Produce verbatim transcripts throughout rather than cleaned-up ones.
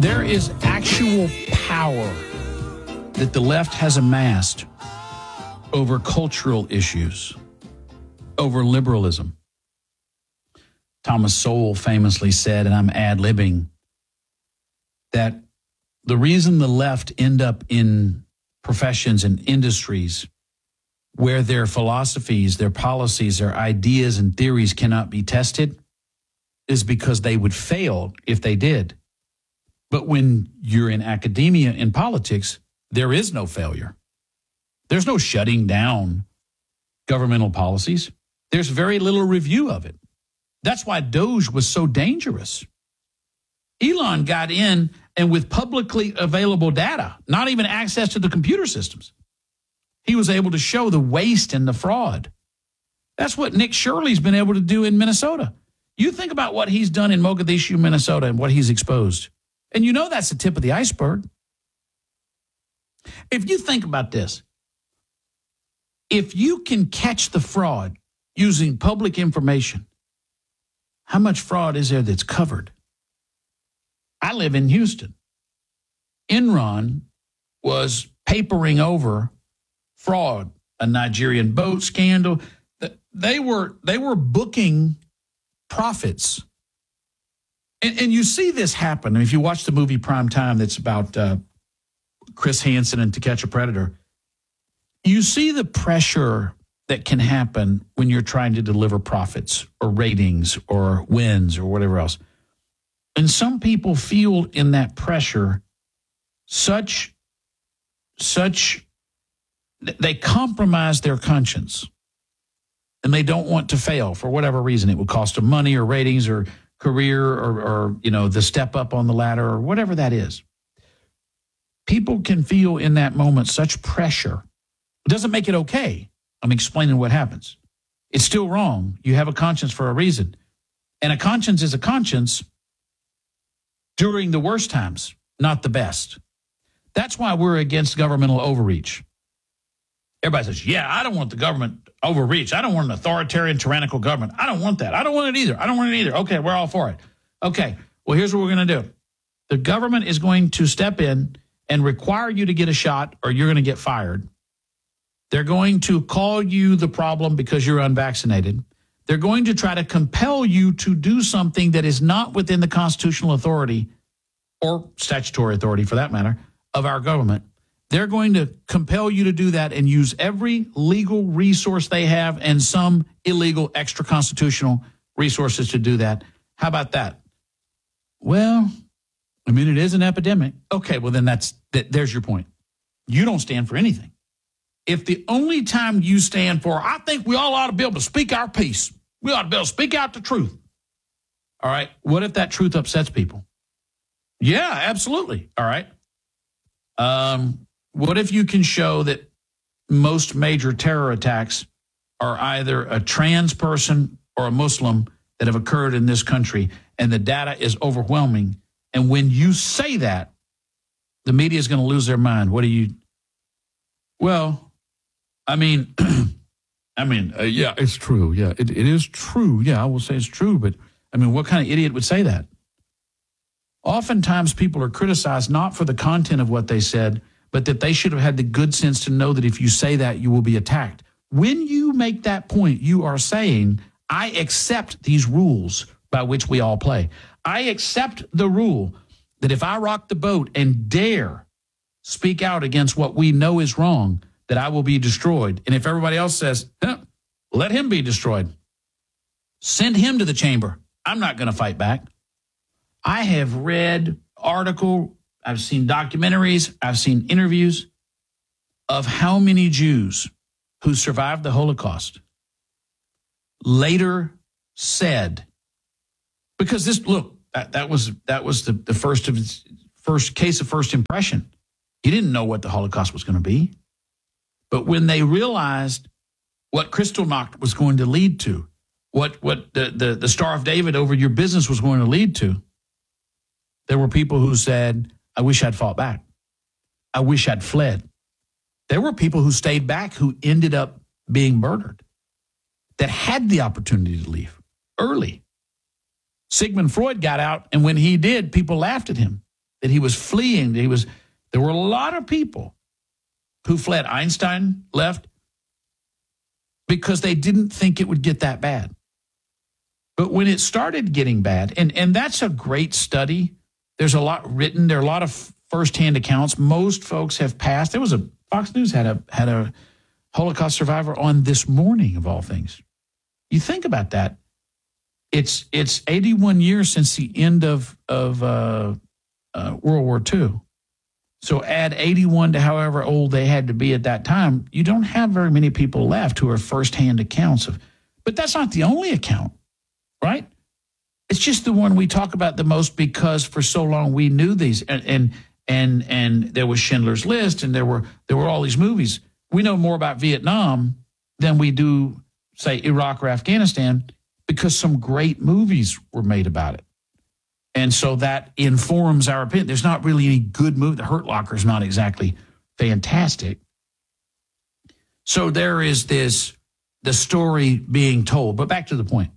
There is actual power that the left has amassed over cultural issues, over liberalism. Thomas Sowell famously said, and I'm ad-libbing, that the reason the left end up in professions and industries where their philosophies, their policies, their ideas and theories cannot be tested is because they would fail if they did. But when you're in academia and politics, there is no failure. There's no shutting down governmental policies. There's very little review of it. That's why Doge was so dangerous. Elon got in and with publicly available data, not even access to the computer systems, he was able to show the waste and the fraud. That's what Nick Shirley's been able to do in Minnesota. You think about what he's done in Mogadishu, Minnesota, and what he's exposed. And you know that's the tip of the iceberg. If you think about this, if you can catch the fraud using public information, how much fraud is there that's covered? I live in Houston. Enron was papering over fraud, a Nigerian boat scandal. They were, they were booking profits. And, and you see this happen. If you watch the movie Prime Time that's about uh, Chris Hansen and To Catch a Predator, you see the pressure that can happen when you're trying to deliver profits or ratings or wins or whatever else. And some people feel in that pressure such, such, they compromise their conscience and they don't want to fail for whatever reason. It would cost them money or ratings or career or, or, you know, the step up on the ladder or whatever that is. People can feel in that moment such pressure. It doesn't make it okay. I'm explaining what happens. It's still wrong. You have a conscience for a reason. And a conscience is a conscience during the worst times, not the best. That's why we're against governmental overreach. Everybody says, yeah, I don't want the government overreach. I don't want an authoritarian, tyrannical government. I don't want that. I don't want it either. I don't want it either. Okay, we're all for it. Okay, well, here's what we're going to do. The government is going to step in and require you to get a shot or you're going to get fired. They're going to call you the problem because you're unvaccinated. They're going to try to compel you to do something that is not within the constitutional authority or statutory authority, for that matter, of our government. They're going to compel you to do that and use every legal resource they have and some illegal extra-constitutional resources to do that. How about that? Well, I mean, it is an epidemic. Okay, well, then that's that, there's your point. You don't stand for anything. If the only time you stand for, I think we all ought to be able to speak our piece. We ought to be able to speak out the truth. All right, what if that truth upsets people? Yeah, absolutely. All right. Um, what if you can show that most major terror attacks are either a trans person or a Muslim that have occurred in this country, and the data is overwhelming? And when you say that, the media is going to lose their mind. What do you? Well, I mean, I mean, uh, yeah, it's true. Yeah, it, it is true. Yeah, I will say it's true. But I mean, what kind of idiot would say that? Oftentimes people are criticized not for the content of what they said, but that they should have had the good sense to know that if you say that, you will be attacked. When you make that point, you are saying, I accept these rules by which we all play. I accept the rule that if I rock the boat and dare speak out against what we know is wrong, that I will be destroyed. And if everybody else says, eh, let him be destroyed. Send him to the chamber. I'm not going to fight back. I have read article, I've seen documentaries, I've seen interviews of how many Jews who survived the Holocaust later said, because this, look, that, that was that was the, the first of first case of first impression. You didn't know what the Holocaust was going to be. But when they realized what Kristallnacht was going to lead to, what what the, the, the Star of David over your business was going to lead to, there were people who said, I wish I'd fought back. I wish I'd fled. There were people who stayed back who ended up being murdered that had the opportunity to leave early. Sigmund Freud got out, and when he did, people laughed at him. that he was fleeing. That he was. There were a lot of people who fled. Einstein left because they didn't think it would get that bad. But when it started getting bad, and, and that's a great study. There's a lot written. There are a lot of firsthand accounts. Most folks have passed. There was a Fox News had a had a Holocaust survivor on this morning, of all things. You think about that. It's it's eighty-one years since the end of of uh, uh, World War Two. So add eighty-one to however old they had to be at that time. You don't have very many people left who are firsthand accounts of. But that's not the only account, right? It's just the one we talk about the most because for so long we knew these, and and and, and there was Schindler's List, and there were there were all these movies. We know more about Vietnam than we do, say, Iraq or Afghanistan, because some great movies were made about it. And so that informs our opinion. There's not really any good movie. The Hurt Locker is not exactly fantastic. So there is this, the story being told. But back to the point.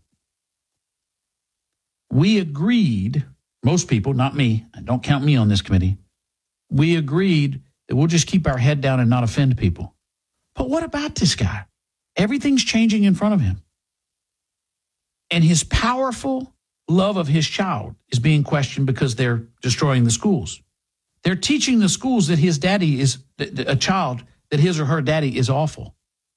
We agreed, most people, not me, don't count me on this committee, we agreed that we'll just keep our head down and not offend people. But what about this guy? Everything's changing in front of him. And his powerful love of his child is being questioned because they're destroying the schools. They're teaching the schools that his daddy is, a child, that his or her daddy is awful.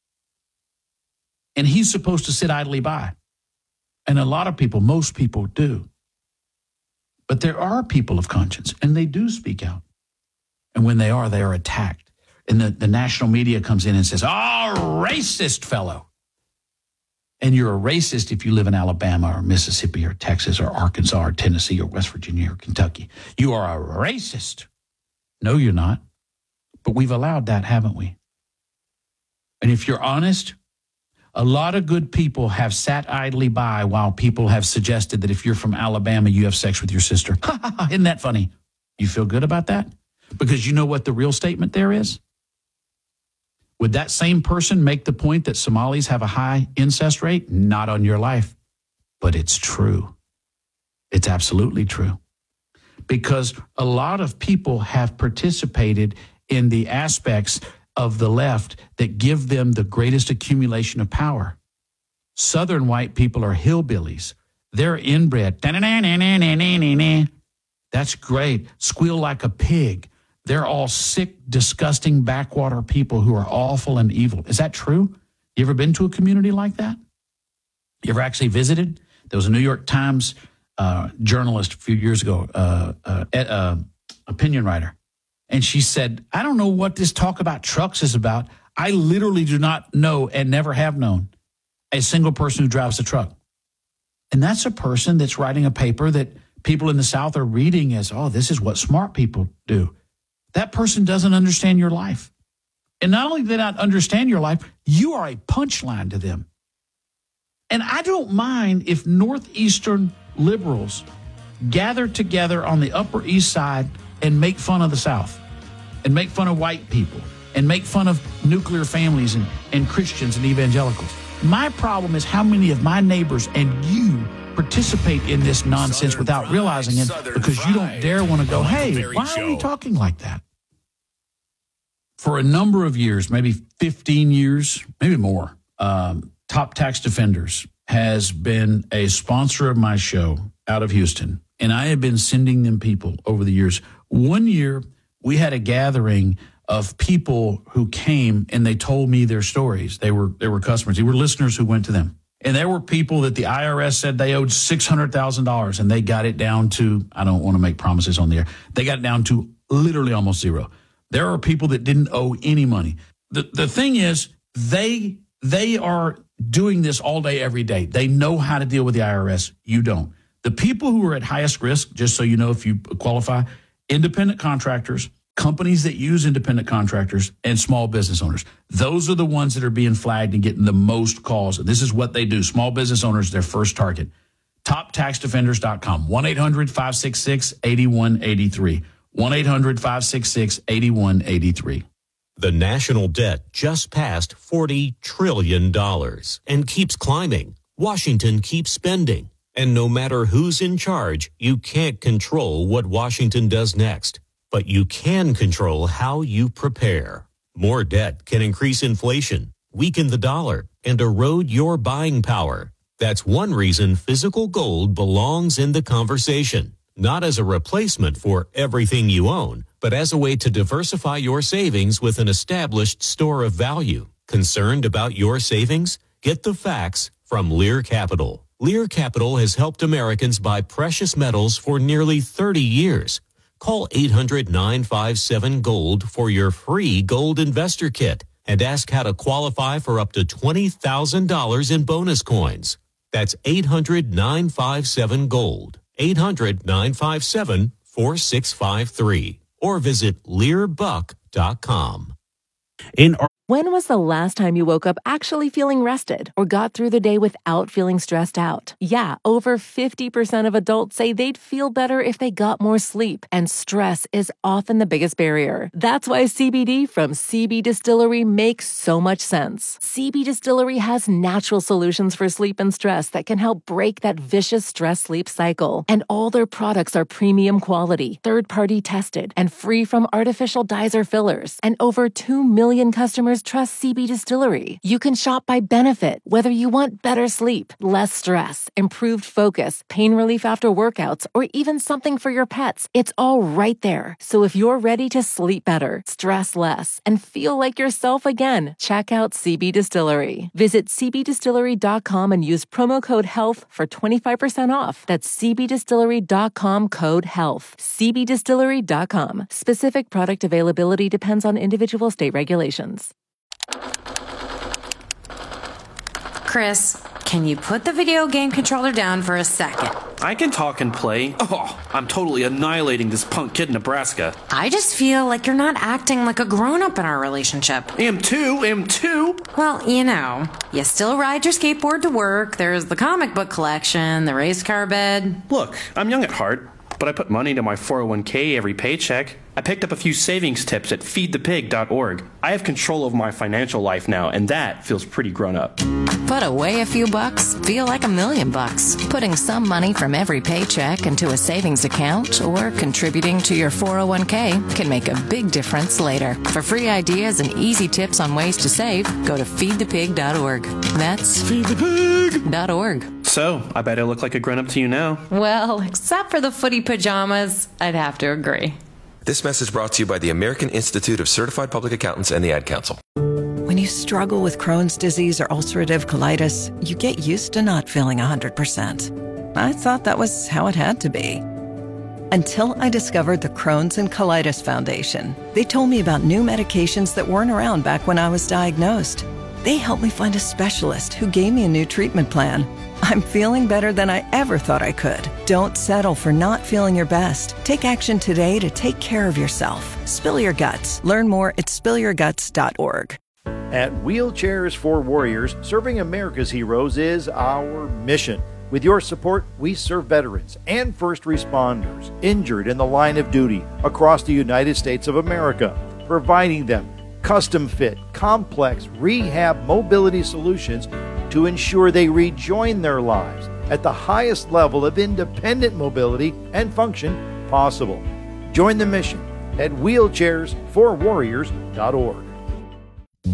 And he's supposed to sit idly by. And a lot of people, most people do. But there are people of conscience, and they do speak out. And when they are, they are attacked. And the, the national media comes in and says, oh, racist fellow. And you're a racist if you live in Alabama or Mississippi or Texas or Arkansas or Tennessee or West Virginia or Kentucky. You are a racist. No, you're not. But we've allowed that, haven't we? And if you're honest, a lot of good people have sat idly by while people have suggested that if you're from Alabama, you have sex with your sister. Ha, ha, ha. Isn't that funny? You feel good about that? Because you know what the real statement there is? Would that same person make the point that Somalis have a high incest rate? Not on your life. But it's true. It's absolutely true. Because a lot of people have participated in the aspects of the left that give them the greatest accumulation of power. Southern white people are hillbillies. They're inbred. That's great. Squeal like a pig. They're all sick, disgusting backwater people who are awful and evil. Is that true? You ever been to a community like that? You ever actually visited? There was a New York Times uh, journalist a few years ago, uh, uh, uh, opinion writer. And she said, I don't know what this talk about trucks is about. I literally do not know and never have known a single person who drives a truck. And that's a person that's writing a paper that people in the South are reading as, oh, this is what smart people do. That person doesn't understand your life. And not only do they not understand your life, you are a punchline to them. And I don't mind if Northeastern liberals gather together on the Upper East Side and make fun of the South and make fun of white people and make fun of nuclear families and, and Christians and evangelicals. My problem is how many of my neighbors and you participate in this nonsense Southern without pride, realizing it Southern because pride. You don't dare want to go, hey, why show. Are we talking like that? For a number of years, maybe fifteen years, maybe more, um, Top Tax Defenders has been a sponsor of my show out of Houston. And I have been sending them people over the years. One year, we had a gathering of people who came and they told me their stories. They were they were customers. They were listeners who went to them. And there were people that the I R S said they owed six hundred thousand dollars, and they got it down to, I don't want to make promises on the air, they got it down to literally almost zero. There are people that didn't owe any money. The the thing is, they they are doing this all day, every day. They know how to deal with the I R S. You don't. The people who are at highest risk, just so you know if you qualify, independent contractors, companies that use independent contractors, and small business owners. Those are the ones that are being flagged and getting the most calls. This is what they do. Small business owners, their first target. top tax defenders dot com. one eight hundred five six six eight one eight three. one eight hundred five six six eight one eight three. The national debt just passed forty trillion dollars and keeps climbing. Washington keeps spending. And no matter who's in charge, you can't control what Washington does next. But you can control how you prepare. More debt can increase inflation, weaken the dollar, and erode your buying power. That's one reason physical gold belongs in the conversation. Not as a replacement for everything you own, but as a way to diversify your savings with an established store of value. Concerned about your savings? Get the facts from Lear Capital. Lear Capital has helped Americans buy precious metals for nearly thirty years. Call eight hundred, nine five seven, GOLD for your free gold investor kit and ask how to qualify for up to twenty thousand dollars in bonus coins. That's eight hundred, nine five seven, GOLD. eight hundred, nine five seven, four six five three or visit lear buck dot com. In our- When was the last time you woke up actually feeling rested or got through the day without feeling stressed out? Yeah, over fifty percent of adults say they'd feel better if they got more sleep, and stress is often the biggest barrier. That's why C B D from C B Distillery makes so much sense. C B Distillery has natural solutions for sleep and stress that can help break that vicious stress-sleep cycle. And all their products are premium quality, third-party tested, and free from artificial dyes or fillers. And over two million customers trust C B Distillery. You can shop by benefit, whether you want better sleep, less stress, improved focus, pain relief after workouts, or even something for your pets. It's all right there. So if you're ready to sleep better, stress less, and feel like yourself again, check out C B Distillery. Visit c b distillery dot com and use promo code HEALTH for twenty-five percent off. That's c b distillery dot com code HEALTH. c b distillery dot com. Specific product availability depends on individual state regulations. Chris, can you put the video game controller down for a second? I can talk and play. Oh, I'm totally annihilating this punk kid in Nebraska. I just feel like you're not acting like a grown-up in our relationship. Am too, am too. Well, you know, you still ride your skateboard to work, there's the comic book collection, the race car bed. Look, I'm young at heart, but I put money into my four oh one k every paycheck. I picked up a few savings tips at feed the pig dot org. I have control over my financial life now, and that feels pretty grown up. Put away a few bucks, feel like a million bucks. Putting some money from every paycheck into a savings account or contributing to your four oh one k can make a big difference later. For free ideas and easy tips on ways to save, go to feed the pig dot org. That's feed the pig dot org. So, I bet I look like a grown-up to you now. Well, except for the footy pajamas, I'd have to agree. This message brought to you by the American Institute of Certified Public Accountants and the Ad Council. When you struggle with Crohn's disease or ulcerative colitis, you get used to not feeling one hundred percent. I thought that was how it had to be. Until I discovered the Crohn's and Colitis Foundation. They told me about new medications that weren't around back when I was diagnosed. They helped me find a specialist who gave me a new treatment plan. I'm feeling better than I ever thought I could. Don't settle for not feeling your best. Take action today to take care of yourself. Spill your guts. Learn more at spill your guts dot org. At Wheelchairs for Warriors, serving America's heroes is our mission. With your support, we serve veterans and first responders injured in the line of duty across the United States of America, providing them custom-fit, complex rehab mobility solutions to ensure they rejoin their lives at the highest level of independent mobility and function possible. Join the mission at wheelchairs for warriors dot org.